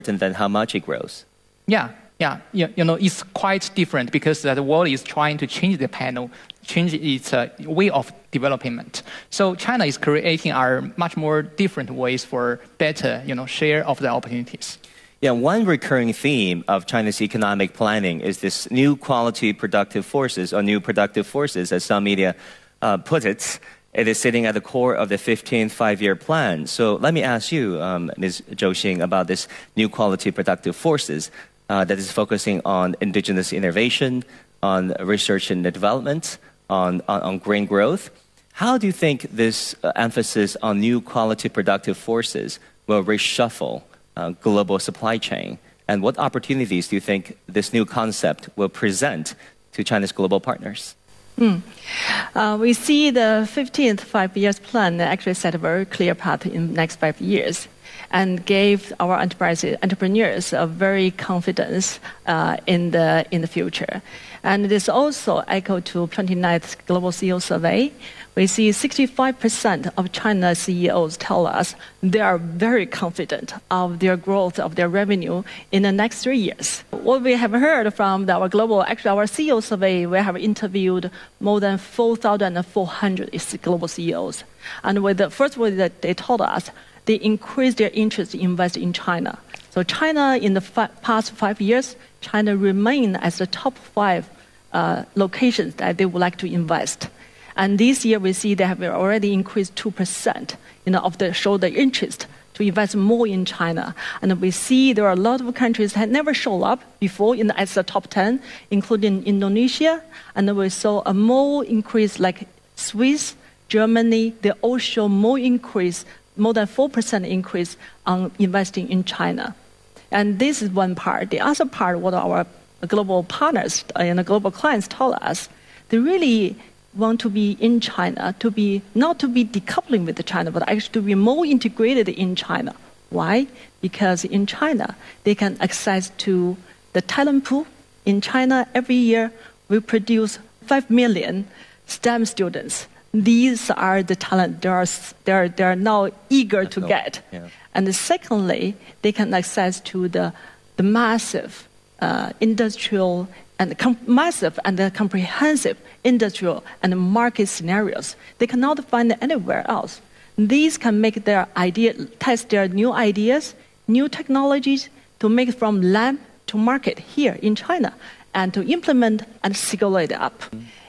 than how much it grows. Yeah, it's quite different because the world is trying to change the panel, change its way of development. So China is creating much more different ways for better, share of the opportunities. Yeah, one recurring theme of China's economic planning is this new quality productive forces, or new productive forces, as some media put it. It is sitting at the core of the 15th five-year plan. So let me ask you, Ms. Zhou Xing, about this new quality productive forces that is focusing on indigenous innovation, on research and development, on green growth. How do you think this emphasis on new quality productive forces will reshuffle global supply chain? And what opportunities do you think this new concept will present to China's global partners? We see the 15th five-year plan actually set a very clear path in the next 5 years and gave our entrepreneurs a very confidence in the future. And this also echoed to 29th Global CEO Survey. We see 65% of China's CEOs tell us they are very confident of their growth of their revenue in the next 3 years. What we have heard from our CEO survey, we have interviewed more than 4,400 global CEOs. And with the first word that they told us, they increased their interest to invest in China. So China, in the past 5 years, China remained as the top 5 locations that they would like to invest. And this year, we see they have already increased 2%, show the interest to invest more in China. And we see there are a lot of countries that never show up before as the top 10, including Indonesia. And we saw a more increase like Swiss, Germany. They all show more increase, more than 4% increase on investing in China. And this is one part. The other part, what our global partners and the global clients tell us, they really want to be in China, not to be decoupling with China, but actually to be more integrated in China. Why? Because in China, they can access to the talent pool. In China, every year, we produce 5 million STEM students. These are the talent they are now eager to get. Yeah. And secondly, they can access to the massive industrial and massive and comprehensive industrial and market scenarios they cannot find anywhere else. These can make test their new ideas, new technologies to make it from lab to market here in China and to implement and scale it up.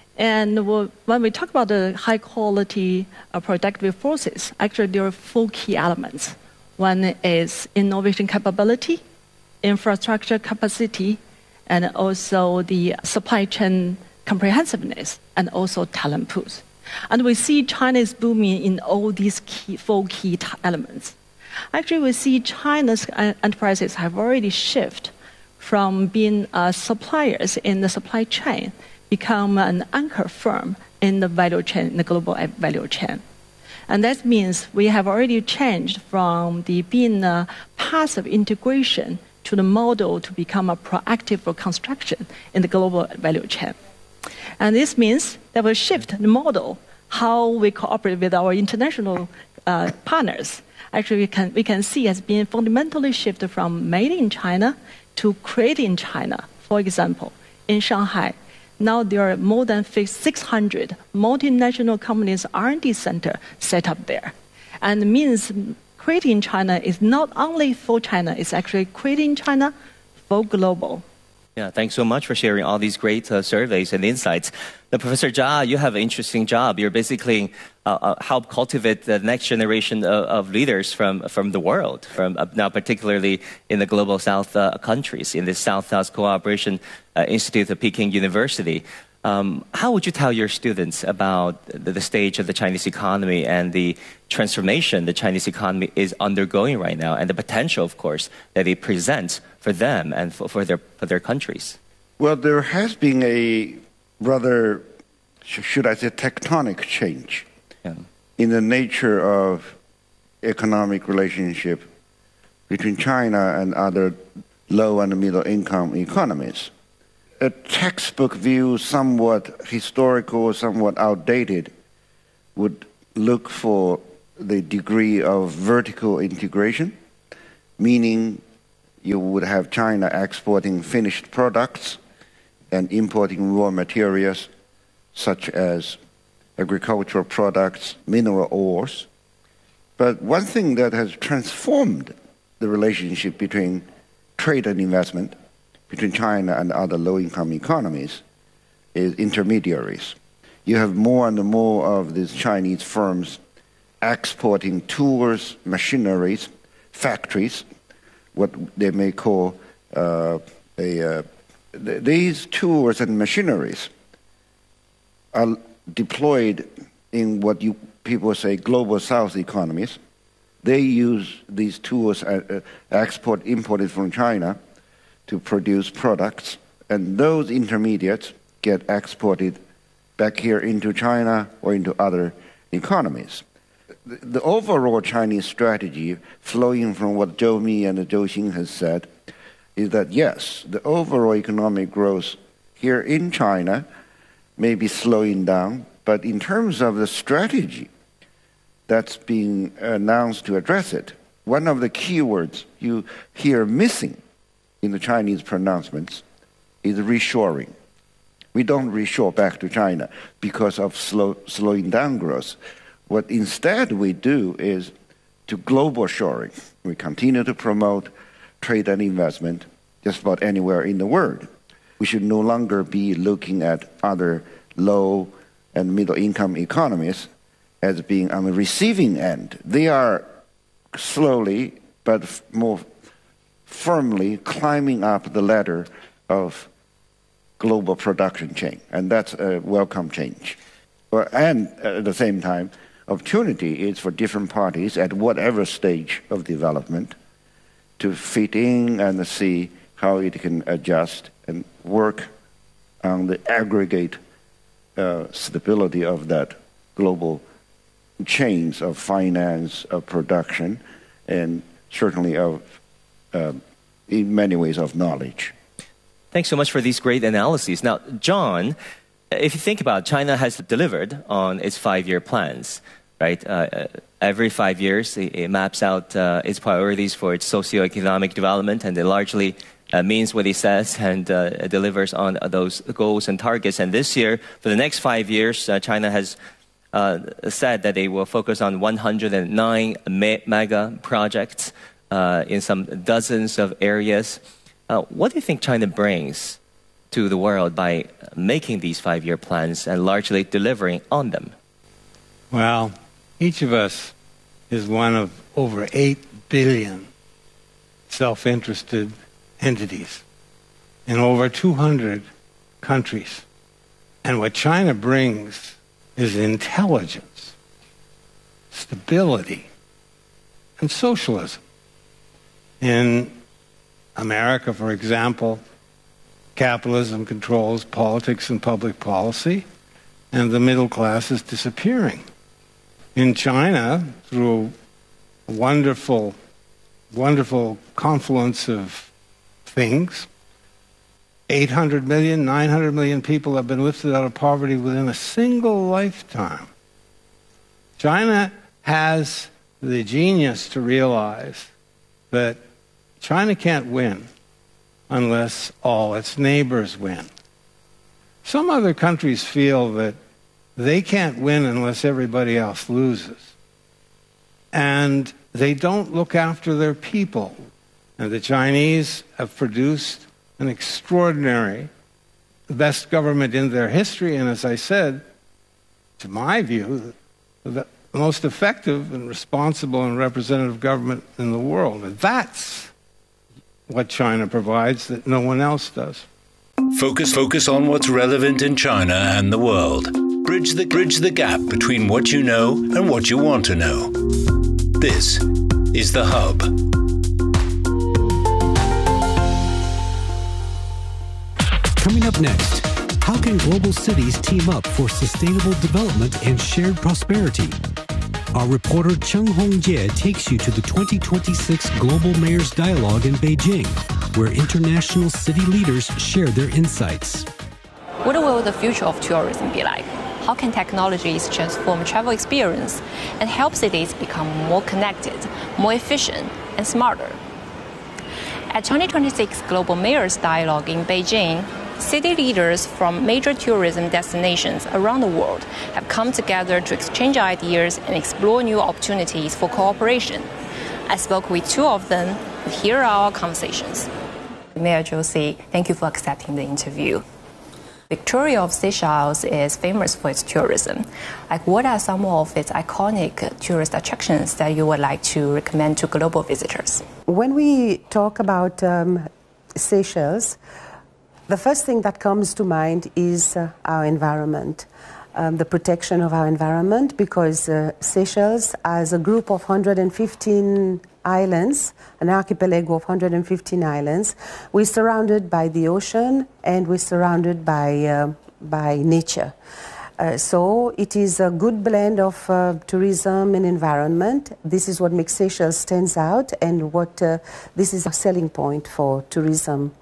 And when we talk about the high quality productive forces, actually there are 4 key elements. One is innovation capability, infrastructure capacity, and also the supply chain comprehensiveness, and also talent pools. And we see China is booming in all these 4 key elements. Actually, we see China's enterprises have already shifted from being suppliers in the supply chain, become an anchor firm in the value chain, in the global value chain. And that means we have already changed from being a passive integration to the model to become a proactive construction in the global value chain. And this means that we shift the model, how we cooperate with our international partners. Actually, we can see has been fundamentally shifted from made in China to create in China. For example, in Shanghai, now there are more than 600 multinational companies R&D center set up there. And it means creating in China is not only for China, it's actually creating China for global. Yeah, thanks so much for sharing all these great surveys and insights. Now, Professor Zhao, you have an interesting job. You're basically help cultivate the next generation of leaders from the world, now particularly in the global South countries, in the South-South Cooperation Institute of Peking University. How would you tell your students about the stage of the Chinese economy and the transformation the Chinese economy is undergoing right now, and the potential, of course, that it presents for them and for their countries? Well, there has been a rather, should I say, tectonic change in the nature of economic relationship between China and other low and middle income economies. A textbook view, somewhat historical, somewhat outdated, would look for the degree of vertical integration, meaning you would have China exporting finished products and importing raw materials such as agricultural products, mineral ores. But one thing that has transformed the relationship between trade and investment between China and other low-income economies is intermediaries. You have more and more of these Chinese firms exporting tools, machineries, factories, what they may call these tools and machineries are deployed in what people say global south economies. They use these tools imported from China to produce products, and those intermediates get exported back here into China or into other economies. The overall Chinese strategy, flowing from what Zhou Mi and Zhou Xing has said, is that yes, the overall economic growth here in China may be slowing down, but in terms of the strategy that's being announced to address it, one of the keywords you hear missing in the Chinese pronouncements is reshoring. We don't reshore back to China because of slowing down growth. What instead we do is to global shoring. We continue to promote trade and investment just about anywhere in the world. We should no longer be looking at other low and middle income economies as being on the receiving end. They are slowly but more firmly climbing up the ladder of global production chain, and that's a welcome change. And at the same time, opportunity is for different parties at whatever stage of development to fit in and see how it can adjust and work on the aggregate stability of that global chains of finance, of production, and certainly of, in many ways, of knowledge. Thanks so much for these great analyses. Now, John, if you think about it, China has delivered on its 5-year plans, right? Every 5 years, it maps out its priorities for its socioeconomic development, and it largely means what it says and delivers on those goals and targets. And this year, for the next 5 years, China has said that they will focus on 109 mega projects in some dozens of areas. What do you think China brings to the world by making these 5-year plans and largely delivering on them? Well, each of us is one of over 8 billion self-interested entities in over 200 countries. And what China brings is intelligence, stability, and socialism. In America, for example, capitalism controls politics and public policy, and the middle class is disappearing. In China, through a wonderful, wonderful confluence of things, 800 million, 900 million people have been lifted out of poverty within a single lifetime. China has the genius to realize that China can't win unless all its neighbors win. Some other countries feel that they can't win unless everybody else loses. And they don't look after their people. And the Chinese have produced an extraordinary, the best government in their history, and as I said, to my view, the most effective and responsible and representative government in the world. And that's what China provides that no one else does. Focus on what's relevant in China and the world. Bridge the gap between what you know and what you want to know. This is The Hub. Coming up next, how can global cities team up for sustainable development and shared prosperity? Our reporter Cheng Hongjie takes you to the 2026 Global Mayors Dialogue in Beijing, where international city leaders share their insights. What will the future of tourism be like? How can technologies transform travel experience and help cities become more connected, more efficient, and smarter? At 2026 Global Mayors Dialogue in Beijing, city leaders from major tourism destinations around the world have come together to exchange ideas and explore new opportunities for cooperation. I spoke with two of them, and here are our conversations. Mayor Josie, thank you for accepting the interview. Victoria of Seychelles is famous for its tourism. Like, what are some of its iconic tourist attractions that you would like to recommend to global visitors? When we talk about Seychelles, the first thing that comes to mind is our environment, the protection of our environment, because Seychelles, as a group of 115 islands, an archipelago of 115 islands, we're surrounded by the ocean and we're surrounded by nature. So it is a good blend of tourism and environment. This is what makes Seychelles stands out, and what this is a selling point for tourism.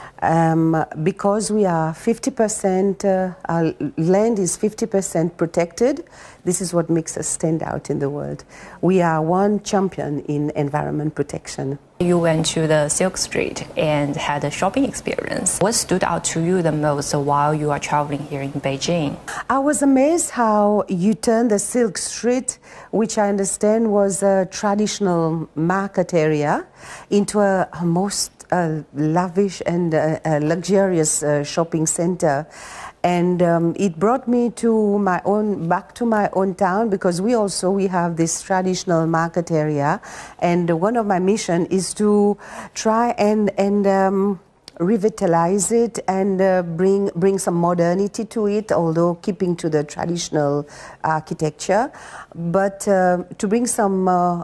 Because we are 50%, our land is 50% protected, this is what makes us stand out in the world. We are one champion in environment protection. You went to the Silk Street and had a shopping experience. What stood out to you the most while you are traveling here in Beijing? I was amazed how you turned the Silk Street, which I understand was a traditional market area, into a most lavish and luxurious shopping center. And it brought me to back to my own town, because we have this traditional market area, and one of my mission is to try and revitalize it and bring some modernity to it, although keeping to the traditional architecture, but to bring some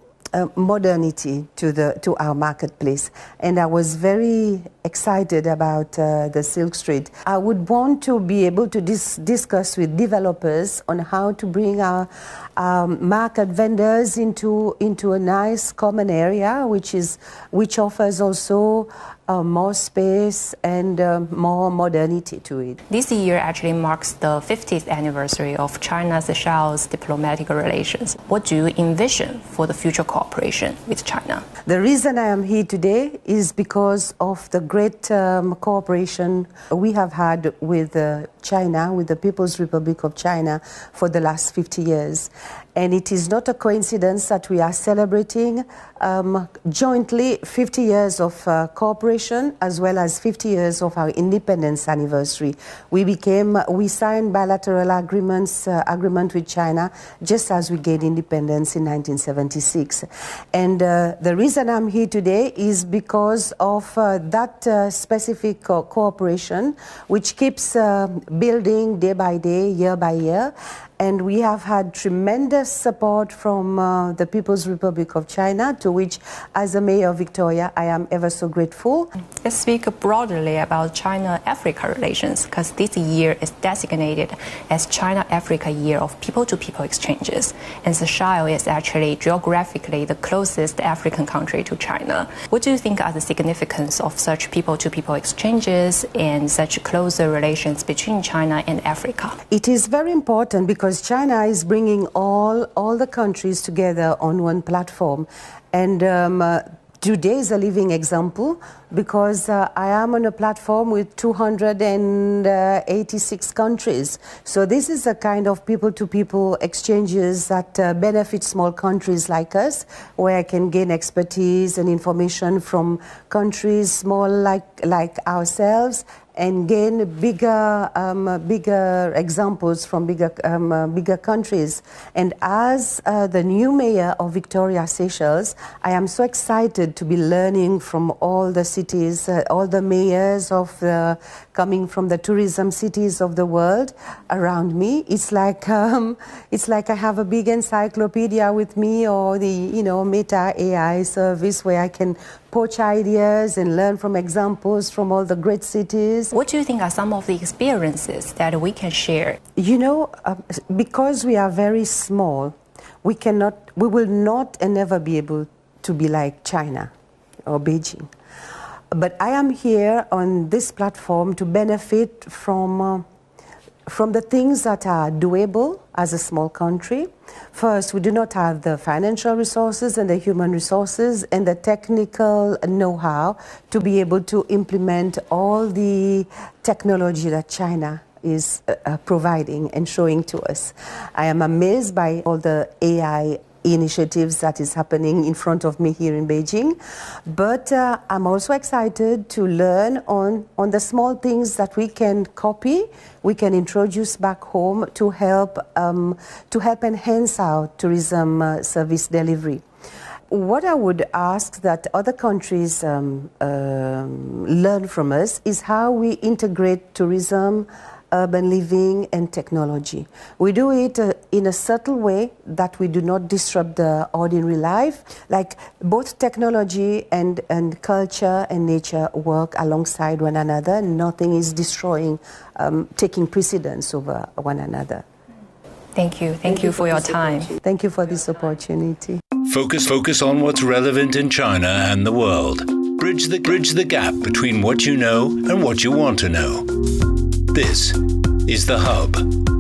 modernity to our marketplace. And I was very excited about the Silk Street. I would want to be able to discuss with developers on how to bring our market vendors into a nice common area, which offers also more space and more modernity to it. This year actually marks the 50th anniversary of China-Seychelles diplomatic relations. What do you envision for the future cooperation with China? The reason I am here today is because of the great cooperation we have had with China, with the People's Republic of China, for the last 50 years. And it is not a coincidence that we are celebrating jointly 50 years of cooperation, as well as 50 years of our independence anniversary. We signed bilateral agreement with China just as we gained independence in 1976. And the reason I'm here today is because of that specific cooperation, which keeps building day by day, year by year. And we have had tremendous support from the People's Republic of China, to which, as a mayor of Victoria, I am ever so grateful. Let's speak broadly about China-Africa relations, because this year is designated as China-Africa Year of People-to-People Exchanges. And Seychelles is actually geographically the closest African country to China. What do you think are the significance of such people-to-people exchanges and such closer relations between China and Africa? It is very important, because China is bringing all the countries together on one platform. And today is a living example, because I am on a platform with 286 countries. So this is a kind of people-to-people exchanges that benefit small countries like us, where I can gain expertise and information from countries small like ourselves, and gain bigger examples from bigger countries. And as the new mayor of Victoria, Seychelles, I am so excited to be learning from all the cities, all the mayors coming from the tourism cities of the world around me. It's like I have a big encyclopedia with me, or the Meta AI service, where I can poach ideas and learn from examples from all the great cities. What do you think are some of the experiences that we can share? Because we are very small, we will not and never be able to be like China or Beijing. But I am here on this platform to benefit from from the things that are doable as a small country. First, we do not have the financial resources and the human resources and the technical know-how to be able to implement all the technology that China is providing and showing to us. I am amazed by all the AI initiatives that is happening in front of me here in Beijing, and I'm also excited to learn on the small things that we can copy, we can introduce back home to help enhance our tourism service delivery. What I would ask that other countries learn from us is how we integrate tourism, urban living and technology. We do it in a subtle way that we do not disrupt the ordinary life. Like both technology and culture and nature work alongside one another. Nothing is destroying, taking precedence over one another. Thank you. Thank you for your time. Thank you for this opportunity. Focus on what's relevant in China and the world. Bridge the gap between what you know and what you want to know. This is The Hub.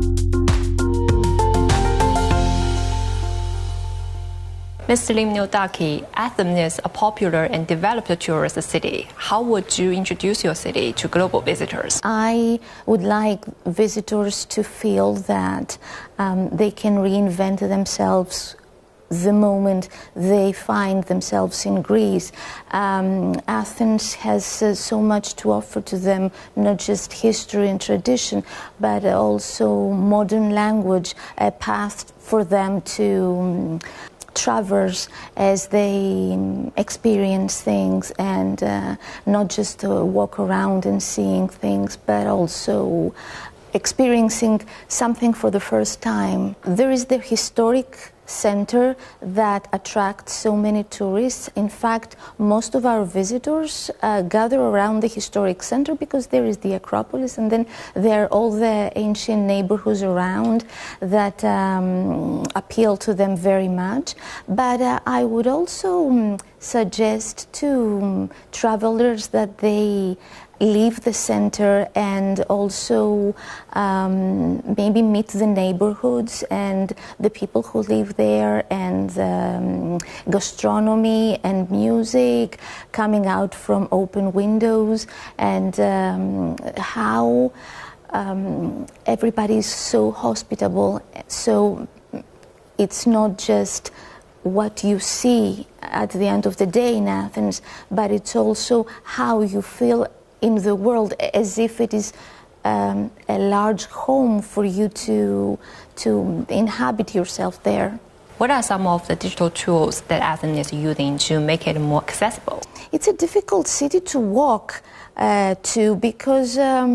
Mr. Lim Nyo Daki, Athens is a popular and developed tourist city. How would you introduce your city to global visitors? I would like visitors to feel that they can reinvent themselves the moment they find themselves in Greece. Athens has so much to offer to them, not just history and tradition, but also modern language, a path for them to traverse as they experience things and not just walk around and seeing things, but also experiencing something for the first time. There is the historic center that attracts so many tourists. In fact, most of our visitors gather around the historic center because there is the Acropolis, and then there are all the ancient neighborhoods around that appeal to them very much. But I would also suggest to travelers that they leave the center and also maybe meet the neighborhoods and the people who live there, and gastronomy and music coming out from open windows, and how everybody is so hospitable. So it's not just what you see at the end of the day in Athens, but it's also how you feel in the world, as if it is a large home for you to inhabit yourself there. What are some of the digital tools that Athens is using to make it more accessible? It's a difficult city to walk to because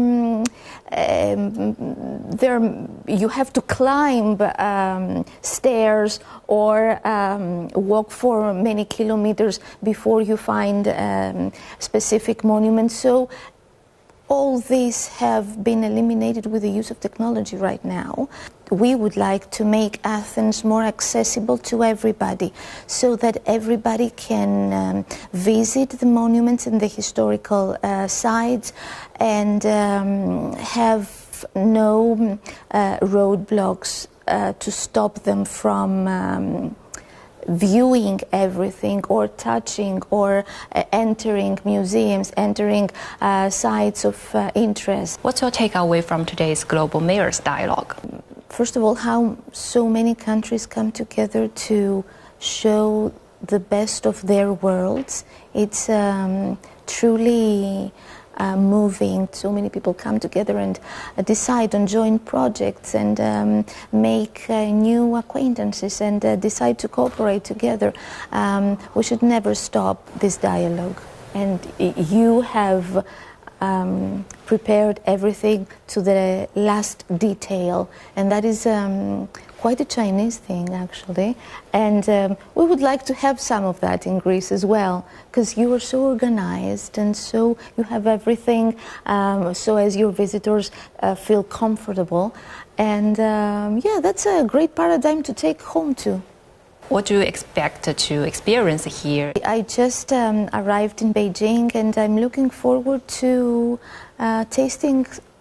there you have to climb stairs or walk for many kilometers before you find specific monuments. So all these have been eliminated with the use of technology right now. We would like to make Athens more accessible to everybody so that everybody can visit the monuments and the historical sites and have no roadblocks to stop them from viewing everything or touching or entering museums, entering sites of interest. What's your takeaway from today's Global Mayors Dialogue? First of all, how so many countries come together to show the best of their worlds. It's truly moving. So many people come together and decide on joint projects and make new acquaintances and decide to cooperate together. We should never stop this dialogue. And you have prepared everything to the last detail, and that is quite a Chinese thing, actually. And we would like to have some of that in Greece as well, because you are so organized and so you have everything so as your visitors feel comfortable. And yeah, that's a great paradigm to take home to. What do you expect to experience here? I just arrived in Beijing, and I'm looking forward to tasting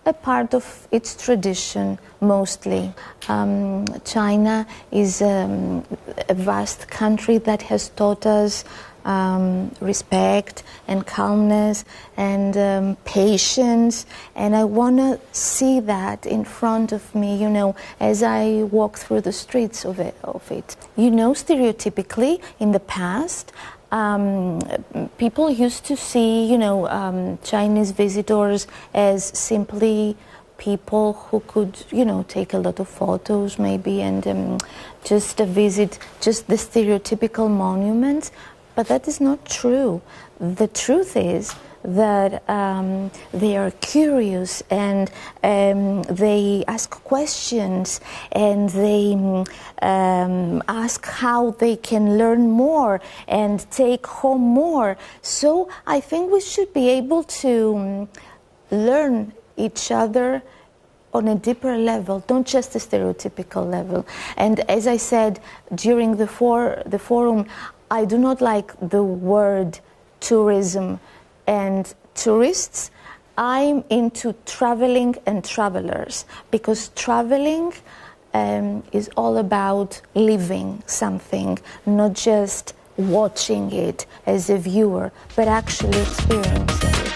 a part of its tradition, mostly. China is a vast country that has taught us respect and calmness and patience, and I want to see that in front of me, as I walk through the streets of it. Stereotypically, in the past, people used to see, Chinese visitors as simply people who could, take a lot of photos maybe and just visit just the stereotypical monuments. But that is not true. The truth is that they are curious and they ask questions and they ask how they can learn more and take home more. So I think we should be able to learn each other on a deeper level, not just a stereotypical level. And as I said during the forum, I do not like the word tourism and tourists. I'm into traveling and travelers, because traveling is all about living something, not just watching it as a viewer, but actually experiencing it.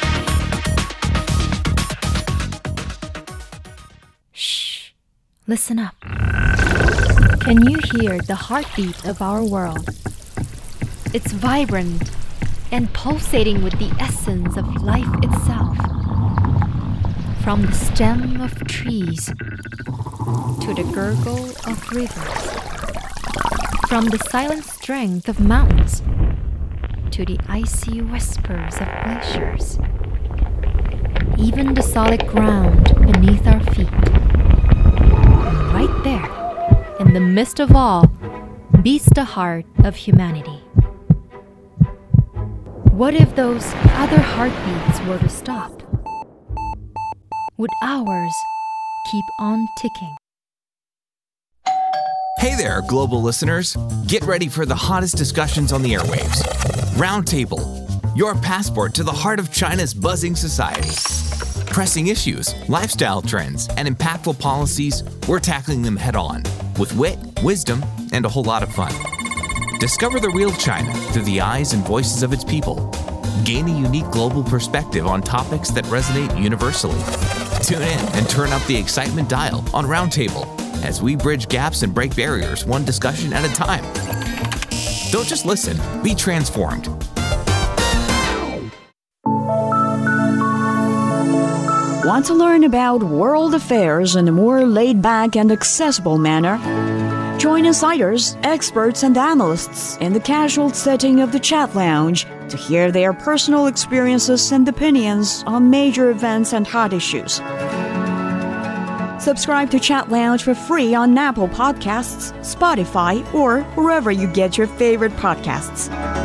Shh, listen up. Can you hear the heartbeat of our world? It's vibrant and pulsating with the essence of life itself. From the stem of trees to the gurgle of rivers, from the silent strength of mountains to the icy whispers of glaciers, even the solid ground beneath our feet. And right there, in the midst of all, beats the heart of humanity. What if those other heartbeats were to stop? Would ours keep on ticking? Hey there, global listeners. Get ready for the hottest discussions on the airwaves. Roundtable, your passport to the heart of China's buzzing society. Pressing issues, lifestyle trends, and impactful policies, we're tackling them head on with wit, wisdom, and a whole lot of fun. Discover the real China through the eyes and voices of its people. Gain a unique global perspective on topics that resonate universally. Tune in and turn up the excitement dial on Roundtable as we bridge gaps and break barriers one discussion at a time. Don't just listen, be transformed. Want to learn about world affairs in a more laid-back and accessible manner? Join insiders, experts, and analysts in the casual setting of the Chat Lounge to hear their personal experiences and opinions on major events and hot issues. Subscribe to Chat Lounge for free on Apple Podcasts, Spotify, or wherever you get your favorite podcasts.